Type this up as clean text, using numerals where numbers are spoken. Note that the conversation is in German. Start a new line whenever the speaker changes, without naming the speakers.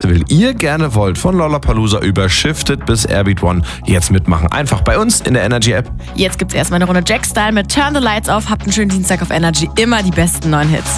Festival ihr gerne wollt, von Lollapalooza über Shifted bis Airbeat One, jetzt mitmachen. Einfach bei uns in der Energy App.
Jetzt gibt's erstmal eine Runde Jack-Style mit Turn the Lights Off. Habt einen schönen Dienstag auf Energy. Immer die besten neuen Hits.